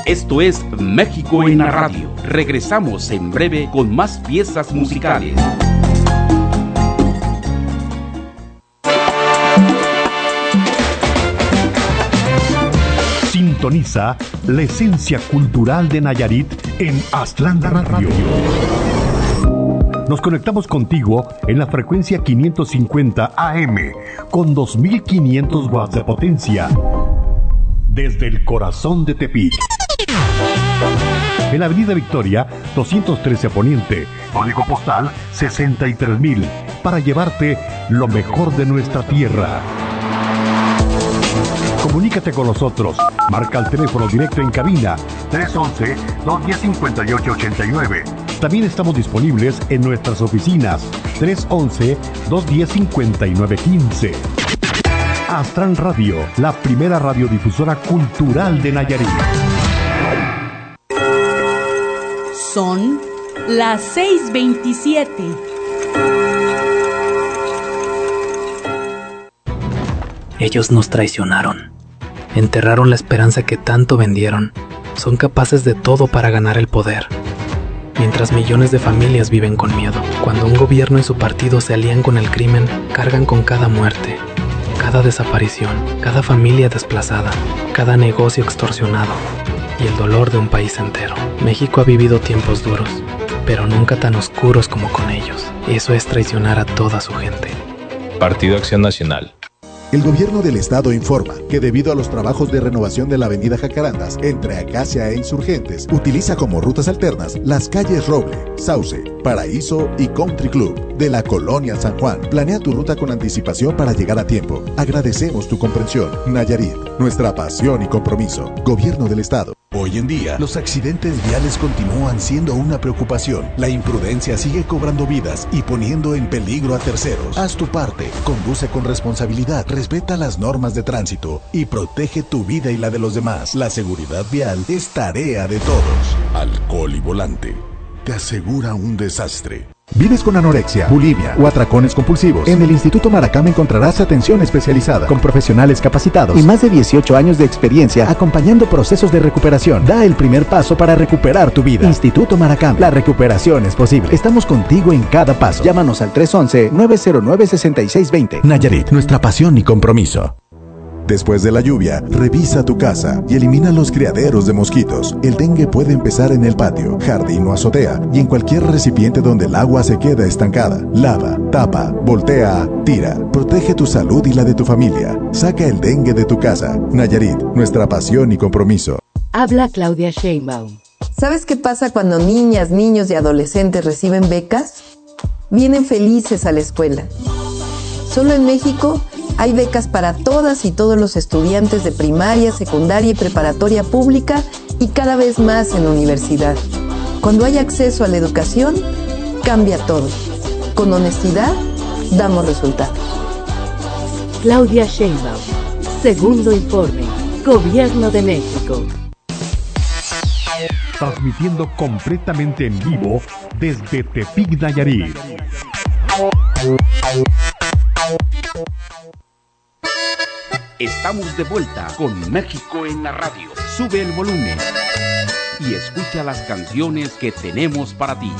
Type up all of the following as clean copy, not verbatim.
Esto es México en la Radio. Regresamos en breve con más piezas musicales. Sintoniza la esencia cultural de Nayarit en Aztlán Radio. Nos conectamos contigo en la frecuencia 550 AM con 2500 watts de potencia desde el corazón de Tepic. En la Avenida Victoria 213 Poniente, código postal 63000, para llevarte lo mejor de nuestra tierra. Comunícate con nosotros. Marca el teléfono directo en cabina 311-210-5889. También estamos disponibles en nuestras oficinas 311-210-5915. Aztlán Radio, la primera radiodifusora cultural de Nayarit. Son las 6:27. Ellos nos traicionaron. Enterraron la esperanza que tanto vendieron. Son capaces de todo para ganar el poder. Mientras millones de familias viven con miedo. Cuando un gobierno y su partido se alían con el crimen, cargan con cada muerte, cada desaparición, cada familia desplazada, cada negocio extorsionado y el dolor de un país entero. México ha vivido tiempos duros, pero nunca tan oscuros como con ellos. Eso es traicionar a toda su gente. Partido Acción Nacional. El gobierno del estado informa que debido a los trabajos de renovación de la avenida Jacarandas entre Acacia e Insurgentes, utiliza como rutas alternas las calles Roble, Sauce, Paraíso y Country Club de la Colonia San Juan. Planea tu ruta con anticipación para llegar a tiempo. Agradecemos tu comprensión. Nayarit, nuestra pasión y compromiso. Gobierno del estado. Hoy en día, los accidentes viales continúan siendo una preocupación. La imprudencia sigue cobrando vidas y poniendo en peligro a terceros. Haz tu parte, conduce con responsabilidad, respeta las normas de tránsito y protege tu vida y la de los demás. La seguridad vial es tarea de todos. Alcohol y volante te asegura un desastre. ¿Vives con anorexia, bulimia o atracones compulsivos? En el Instituto Maracama encontrarás atención especializada con profesionales capacitados y más de 18 años de experiencia acompañando procesos de recuperación. Da el primer paso para recuperar tu vida. Instituto Maracama, la recuperación es posible. Estamos contigo en cada paso. Llámanos al 311-909-6620. Nayarit, nuestra pasión y compromiso. Después de la lluvia, revisa tu casa y elimina los criaderos de mosquitos. El dengue puede empezar en el patio, jardín o azotea y en cualquier recipiente donde el agua se queda estancada. Lava, tapa, voltea, tira. Protege tu salud y la de tu familia. Saca el dengue de tu casa. Nayarit, nuestra pasión y compromiso. Habla Claudia Sheinbaum. ¿Sabes qué pasa cuando niñas, niños y adolescentes reciben becas? Vienen felices a la escuela. Solo en México hay becas para todas y todos los estudiantes de primaria, secundaria y preparatoria pública y cada vez más en universidad. Cuando hay acceso a la educación, cambia todo. Con honestidad, damos resultados. Claudia Sheinbaum. Segundo informe. Gobierno de México. Transmitiendo completamente en vivo desde Tepic, Nayarit. Estamos de vuelta con México en la Radio. Sube el volumen y escucha las canciones que tenemos para ti.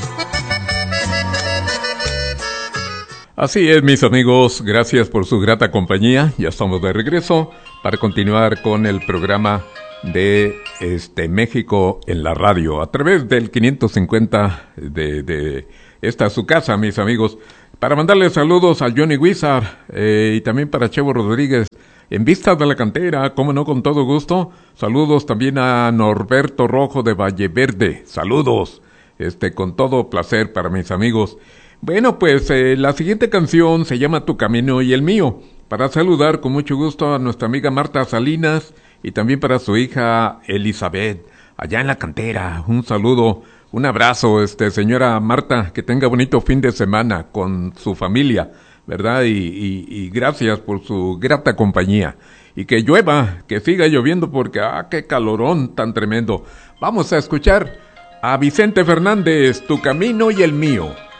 Así es, mis amigos, gracias por su grata compañía. Ya estamos de regreso para continuar con el programa de México en la Radio a través del 550 de esta su casa, mis amigos. Para mandarles saludos a Johnny Wizard y también para Chevo Rodríguez en Vistas de la Cantera, cómo no, con todo gusto. Saludos también a Norberto Rojo de Valle Verde. Saludos, con todo placer para mis amigos. Bueno, pues la siguiente canción se llama Tu Camino y el Mío. Para saludar con mucho gusto a nuestra amiga Marta Salinas y también para su hija Elizabeth, allá en la Cantera. Un saludo, un abrazo, señora Marta, que tenga bonito fin de semana con su familia, ¿verdad? Y gracias por su grata compañía. Y que llueva, que siga lloviendo porque, qué calorón tan tremendo. Vamos a escuchar a Vicente Fernández, Tu Camino y el Mío.